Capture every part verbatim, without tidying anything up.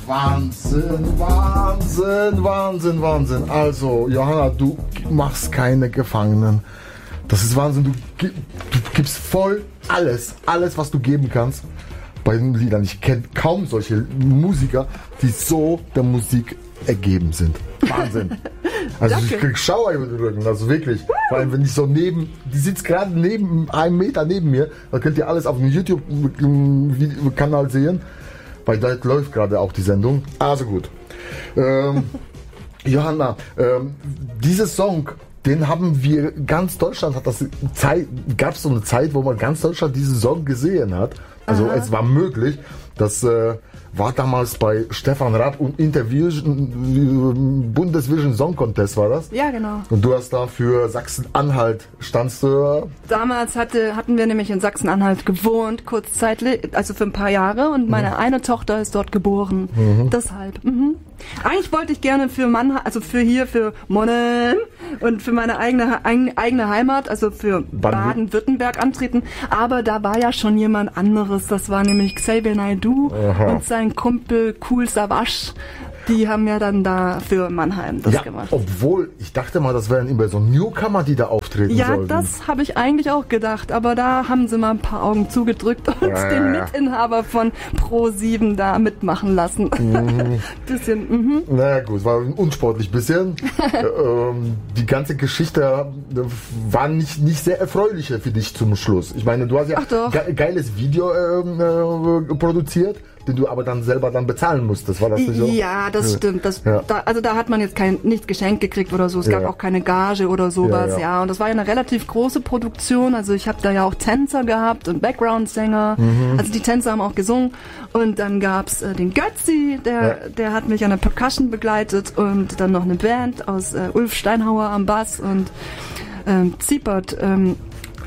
Wahnsinn, Wahnsinn, Wahnsinn, Wahnsinn. Also, Johanna, du machst keine Gefangenen. Das ist Wahnsinn. Du, du gibst voll alles, alles, was du geben kannst bei den Liedern. Ich kenne kaum solche Musiker, die so der Musik ergeben sind. Wahnsinn. Also ich krieg Schauer über den Rücken, also wirklich. Vor allem, wenn ich so neben, die sitzt gerade neben, einem Meter neben mir, da könnt ihr alles auf dem YouTube-Kanal sehen, weil da läuft gerade auch die Sendung. Also gut. Ähm, Johanna, ähm, dieser Song, den haben wir, ganz Deutschland hat das Zeit, gab es so eine Zeit, wo man ganz Deutschland diesen Song gesehen hat. Also Aha. es war möglich, das äh, war damals bei Stefan Raab und Intervision, Bundesvision Song Contest war das? Ja, genau. Und du hast da für Sachsen-Anhalt, standst du? Damals hatte, hatten wir nämlich in Sachsen-Anhalt gewohnt, kurzzeitig, also für ein paar Jahre, und meine mhm. eine Tochter ist dort geboren. Mhm. Deshalb. Mhm. Eigentlich wollte ich gerne für Mannheim, also für hier, für Monnem und für meine eigene, eigene Heimat, also für Baden-Württemberg antreten, aber da war ja schon jemand anderes, das war nämlich Xavier Naidoo Aha. und sein Kumpel Kool Savas. Die haben ja dann da für Mannheim das ja, gemacht. Obwohl, ich dachte mal, das wären immer so Newcomer, die da auftreten ja, sollten. Ja, das habe ich eigentlich auch gedacht, aber da haben sie mal ein paar Augen zugedrückt und ja. den Mitinhaber von Pro sieben da mitmachen lassen. Mhm. bisschen, mhm. Naja gut, war unsportlich bisschen. ähm, die ganze Geschichte war nicht, nicht sehr erfreulich für dich zum Schluss. Ich meine, du hast ja ge- geiles Video ähm, äh, produziert, den du aber dann selber dann bezahlen musstest, war das nicht so? Ja, das ja. stimmt. Das, ja. da, also da hat man jetzt kein nichts geschenkt gekriegt oder so. Es gab ja. auch keine Gage oder sowas. Ja, ja. ja, und das war ja eine relativ große Produktion. Also ich habe da ja auch Tänzer gehabt und Background-Sänger. Mhm. Also die Tänzer haben auch gesungen. Und dann gab's äh, den Götzi, der, ja. der hat mich an der Percussion begleitet, und dann noch eine Band aus äh, Ulf Steinhauer am Bass und ähm, Ziepert ähm,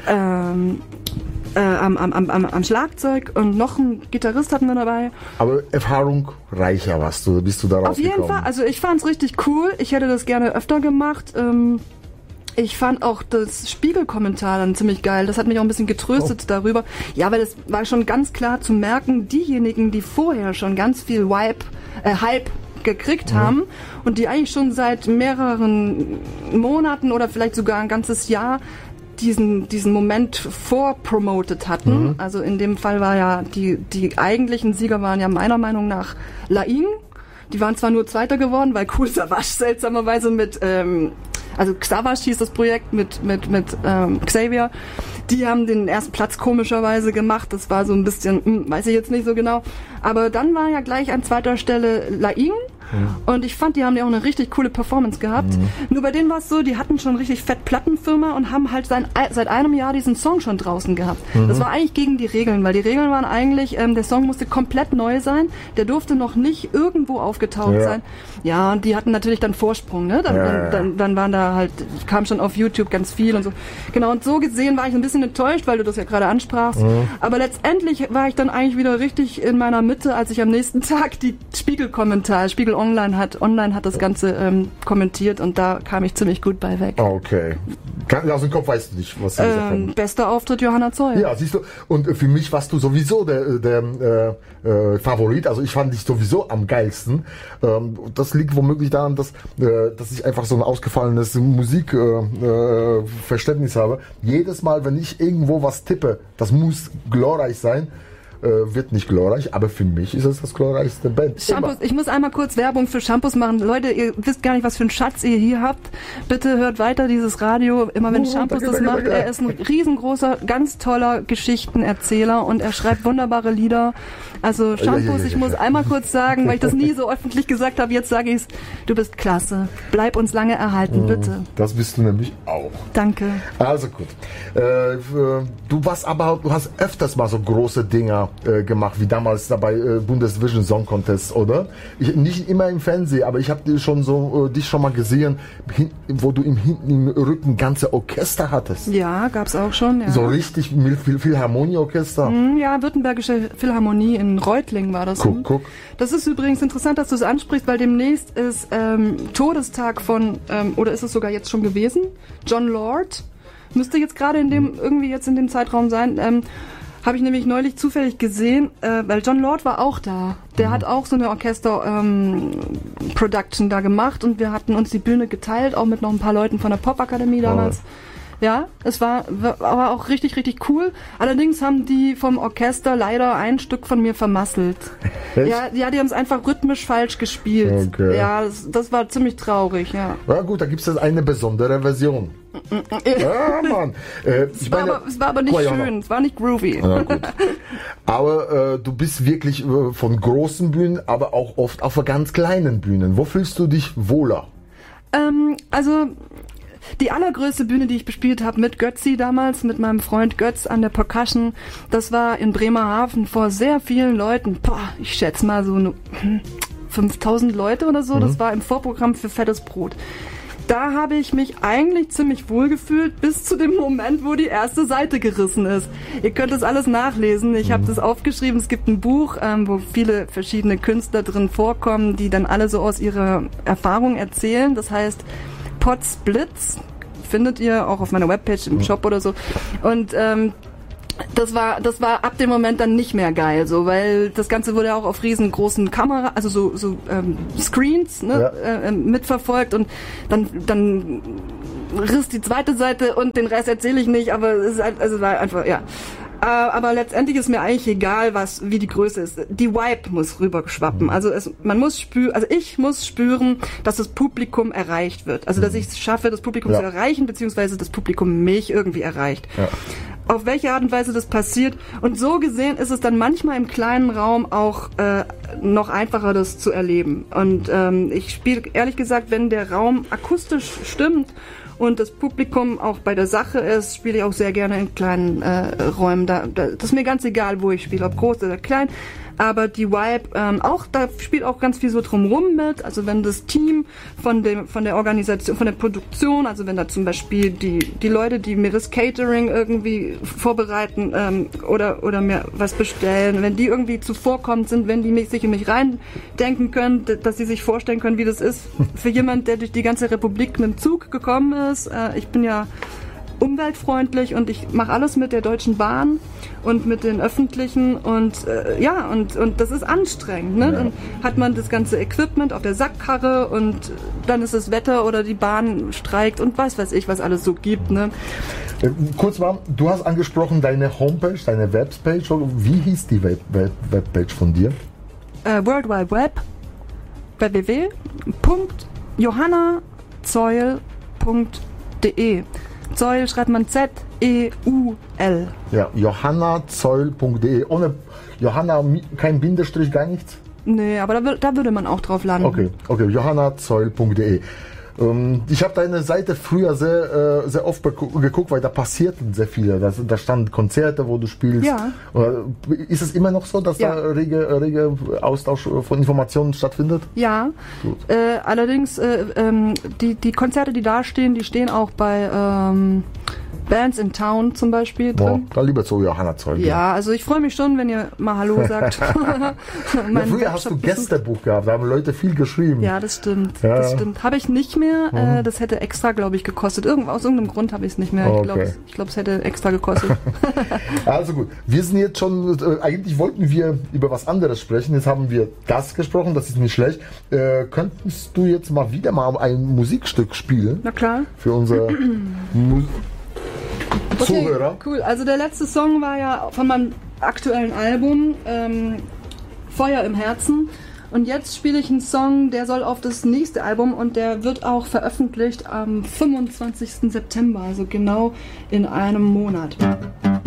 ähm, Äh, am, am, am, am Schlagzeug, und noch ein Gitarrist hatten wir dabei. Aber Erfahrung reicher warst du, bist du darauf Auf jeden gekommen? Fall, also ich fand's richtig cool. Ich hätte das gerne öfter gemacht. Ähm, ich fand auch das Spiegelkommentar dann ziemlich geil. Das hat mich auch ein bisschen getröstet oh. darüber. Ja, weil es war schon ganz klar zu merken, diejenigen, die vorher schon ganz viel Hype, äh, Hype gekriegt mhm. haben und die eigentlich schon seit mehreren Monaten oder vielleicht sogar ein ganzes Jahr diesen diesen Moment vorpromotet hatten. Mhm. Also in dem Fall war ja, die die eigentlichen Sieger waren ja meiner Meinung nach Laing. Die waren zwar nur Zweiter geworden, weil Kool Savas seltsamerweise mit, ähm, also Savas hieß das Projekt mit mit mit ähm, Xavier. Die haben den ersten Platz komischerweise gemacht. Das war so ein bisschen, hm, weiß ich jetzt nicht so genau. Aber dann war ja gleich an zweiter Stelle Laing. Mhm. Und ich fand, die haben ja auch eine richtig coole Performance gehabt. Mhm. Nur bei denen war es so, die hatten schon richtig fett Plattenfirma und haben halt sein, seit einem Jahr diesen Song schon draußen gehabt. Mhm. Das war eigentlich gegen die Regeln, weil die Regeln waren eigentlich, ähm, der Song musste komplett neu sein, der durfte noch nicht irgendwo aufgetaucht ja. sein. Ja, und die hatten natürlich dann Vorsprung, ne? Dann, ja, dann, ja. dann, dann waren da halt, kam schon auf YouTube ganz viel und so. Genau, und so gesehen war ich ein bisschen enttäuscht, weil du das ja gerade ansprachst. Mhm. Aber letztendlich war ich dann eigentlich wieder richtig in meiner Mitte, als ich am nächsten Tag die Spiegel-Kommentar, Spiegel Online hat, online hat das Ganze ähm, kommentiert, und da kam ich ziemlich gut bei weg. Okay. Aus dem Kopf weißt du nicht, was sie ähm, gesagt haben. Bester Auftritt Johanna Zoll. Ja, siehst du. Und für mich warst du sowieso der, der äh, äh, Favorit. Also ich fand dich sowieso am geilsten. Ähm, das liegt womöglich daran, dass, äh, dass ich einfach so ein ausgefallenes Musikverständnis äh, äh, habe. Jedes Mal, wenn ich irgendwo was tippe, das muss glorreich sein. Äh, wird nicht glorreich, aber für mich ist es das glorreichste Band. Shampoos, ich muss einmal kurz Werbung für Shampoos machen. Leute, ihr wisst gar nicht, was für einen Schatz ihr hier habt. Bitte hört weiter dieses Radio, immer wenn oh, Shampoos das macht. Danke. Er ist ein riesengroßer, ganz toller Geschichtenerzähler und er schreibt wunderbare Lieder. Also Shampoos, ja, ja, ja, ich muss einmal kurz sagen, weil ich das nie so öffentlich gesagt habe, jetzt sage ich es, du bist klasse. Bleib uns lange erhalten, bitte. Das bist du nämlich auch. Danke. Also gut. Äh, du warst aber, du hast öfters mal so große Dinger äh, gemacht, wie damals dabei äh, Bundesvision Song Contest, oder? Ich, nicht immer im Fernsehen, aber ich habe schon so äh, dich schon mal gesehen, hin, wo du im hinten im Rücken ganze Orchester hattest. Ja, gab's auch schon. Ja. So richtig Phil- Philharmonieorchester. Ja, Württembergische Philharmonie in Reutlingen war das. Guck, guck. Das ist übrigens interessant, dass du es ansprichst, weil demnächst ist ähm, Todestag von, ähm, oder ist es sogar jetzt schon gewesen? John Lord müsste jetzt gerade in dem irgendwie jetzt in dem Zeitraum sein. Ähm, Habe ich nämlich neulich zufällig gesehen, äh, weil Jon Lord war auch da. Der mhm. hat auch so eine Orchester-Production ähm, da gemacht und wir hatten uns die Bühne geteilt, auch mit noch ein paar Leuten von der Popakademie damals. Oh. Ja, es war, war aber auch richtig, richtig cool. Allerdings haben die vom Orchester leider ein Stück von mir vermasselt. Echt? Ja, ja, die haben es einfach rhythmisch falsch gespielt. Okay. Ja, das, das war ziemlich traurig, ja. Ja gut, da gibt es eine besondere Version. Ja, Mann. Äh, es, ich war meine, aber, es war aber nicht schön, ja, es war nicht groovy. Ja, gut. Aber äh, du bist wirklich äh, von großen Bühnen, aber auch oft auf ganz kleinen Bühnen. Wo fühlst du dich wohler? Ähm, also... Die allergrößte Bühne, die ich bespielt habe mit Götzi damals, mit meinem Freund Götz an der Percussion, das war in Bremerhaven vor sehr vielen Leuten. Boah, ich schätze mal so eine, fünftausend Leute oder so. Mhm. Das war im Vorprogramm für Fettes Brot. Da habe ich mich eigentlich ziemlich wohl gefühlt, bis zu dem Moment, wo die erste Seite gerissen ist. Ihr könnt das alles nachlesen. Ich mhm. habe das aufgeschrieben. Es gibt ein Buch, ähm, wo viele verschiedene Künstler drin vorkommen, die dann alle so aus ihrer Erfahrung erzählen. Das heißt Podsblitz, findet ihr auch auf meiner Webpage im Shop oder so. Und ähm, das war das war ab dem Moment dann nicht mehr geil, so, weil das Ganze wurde auch auf riesengroßen Kamera, also so so ähm, Screens, ne, ja. äh, mitverfolgt und dann dann riss die zweite Seite und den Rest erzähle ich nicht, aber es ist halt, also war einfach, ja. Äh, aber letztendlich ist mir eigentlich egal, was, wie die Größe ist. Die Vibe muss rüberschwappen. Also es, man muss spüren, also ich muss spüren, dass das Publikum erreicht wird. Also dass ich es schaffe, das Publikum ja. zu erreichen, beziehungsweise das Publikum mich irgendwie erreicht. Ja. Auf welche Art und Weise das passiert. Und so gesehen ist es dann manchmal im kleinen Raum auch äh, noch einfacher, das zu erleben. Und ähm, ich spiele, ehrlich gesagt, wenn der Raum akustisch stimmt und das Publikum auch bei der Sache ist, spiele ich auch sehr gerne in kleinen äh, Räumen. Da, da, das ist mir ganz egal, wo ich spiele, ob groß oder klein. Aber die Vibe, ähm, auch, da spielt auch ganz viel so drumrum mit. Also wenn das Team von dem, von der Organisation, von der Produktion, also wenn da zum Beispiel die, die Leute, die mir das Catering irgendwie vorbereiten, ähm, oder, oder mir was bestellen, wenn die irgendwie zuvorkommend sind, wenn die mich, sich in mich reindenken können, dass sie sich vorstellen können, wie das ist für jemand, der durch die ganze Republik mit dem Zug gekommen ist. Äh, ich bin ja umweltfreundlich und ich mache alles mit der Deutschen Bahn und mit den Öffentlichen und äh, ja, und, und das ist anstrengend. Ne? Ja. Dann hat man das ganze Equipment auf der Sackkarre und dann ist das Wetter oder die Bahn streikt und weiß weiß ich, was alles so gibt. Ne? Äh, kurz mal, du hast angesprochen deine Homepage, deine Webpage. Wie hieß die Web, Web, Webpage von dir? Äh, World Wide Web, w w w punkt johanna zeul punkt de. Zeul schreibt man Z E U L. Ja, johanna zeul punkt de. Ohne Johanna, kein Bindestrich, gar nichts? Nee, aber da, da würde man auch drauf landen. Okay, okay, johanna zeul punkt de. Ähm, ich habe deine Seite früher sehr, äh, sehr oft geguckt, weil da passierten sehr viele. Da, da standen Konzerte, wo du spielst. Ja. Ist es immer noch so, dass ja. da rege, rege Austausch von Informationen stattfindet? Ja. Äh, allerdings, äh, ähm, die, die Konzerte, die da stehen, die stehen auch bei ähm, Bands in Town zum Beispiel drin. Oh, da lieber zu Johanna Zeug. Ja, also ich freue mich schon, wenn ihr mal Hallo sagt. Ja, früher hast du Gästebuch gehabt, da haben Leute viel geschrieben. Ja, das stimmt. Ja. Das stimmt. Habe ich nicht mehr. Mhm. Äh, das hätte extra, glaube ich, gekostet. Irgend, aus irgendeinem Grund habe ich es nicht mehr. Okay. Ich glaube, ich glaub, es hätte extra gekostet. Also gut, wir sind jetzt schon, äh, eigentlich wollten wir über was anderes sprechen. Jetzt haben wir das gesprochen, das ist nicht schlecht. Äh, könntest du jetzt mal wieder mal ein Musikstück spielen? Na klar. Für unsere Mu Okay, Zuhörer. Cool. Also der letzte Song war ja von meinem aktuellen Album ähm, Feuer im Herzen. Und jetzt spiele ich einen Song, der soll auf das nächste Album und der wird auch veröffentlicht am fünfundzwanzigsten September, also genau in einem Monat.